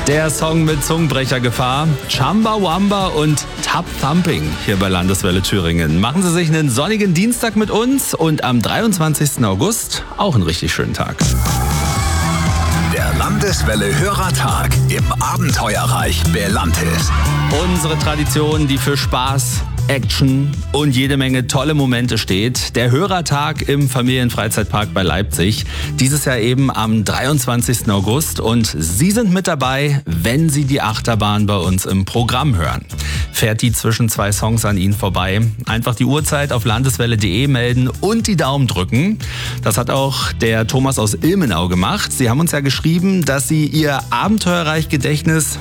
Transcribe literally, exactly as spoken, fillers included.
Der Song mit Zungenbrechergefahr, Chumbawamba und Tap Thumping hier bei Landeswelle Thüringen. Machen Sie sich einen sonnigen Dienstag mit uns und am dreiundzwanzigsten August auch einen richtig schönen Tag. Der Landeswelle Hörertag im Abenteuerreich Belantis. Unsere Tradition, die für Spaß, Action und jede Menge tolle Momente steht. Der Hörertag im Familienfreizeitpark bei Leipzig. Dieses Jahr eben am dreiundzwanzigsten August. Und Sie sind mit dabei, wenn Sie die Achterbahn bei uns im Programm hören. Fährt die zwischen zwei Songs an Ihnen vorbei. Einfach die Uhrzeit auf landeswelle punkt de melden und die Daumen drücken. Das hat auch der Thomas aus Ilmenau gemacht. Sie haben uns ja geschrieben, dass Sie Ihr abenteuerreich Gedächtnis